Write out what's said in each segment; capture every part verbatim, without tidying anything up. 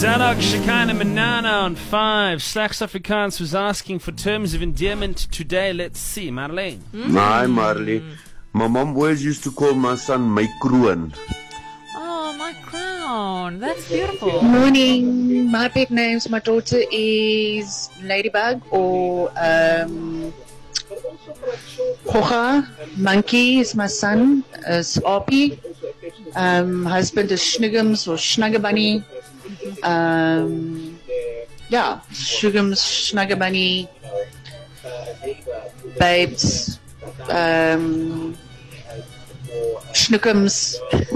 Zadok Shekinah Manana on five. Slacks Afrikaans was asking for terms of endearment today. Let's see, Marlene. Mm. Hi, Marley. My mom always used to call my son my kroon. Oh, my crown. That's beautiful. Morning. My pet names, my daughter is Ladybug or um, Kocha. Monkey is my son, is Arpie. Um, husband is Schnuggums or Schnuggabunny. Um, yeah, Schnuggums, Schnuggabunny, Babes, um, Schnookums.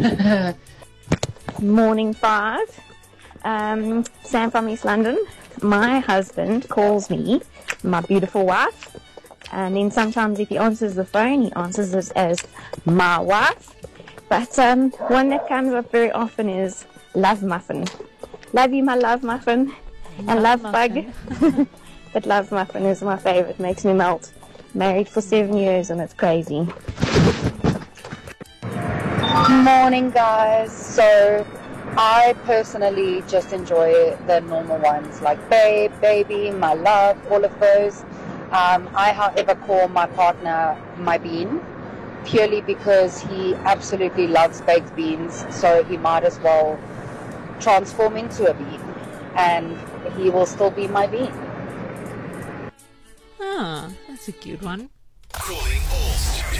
Morning five. Um, Sam from East London. My husband calls me my beautiful wife, and then sometimes if he answers the phone, he answers it as my wife. But um, one that comes up very often is Love Muffin. Love you, my love muffin, and love, love bug. But Love Muffin is my favorite. Makes me melt. Married for seven years, and it's crazy. Morning, guys. So I personally just enjoy the normal ones like babe, baby, my love, all of those. Um, I, however, call my partner my bean, purely because he absolutely loves baked beans, so he might as well transform into a bean, and he will still be my bean. Ah, that's a cute one. Calling all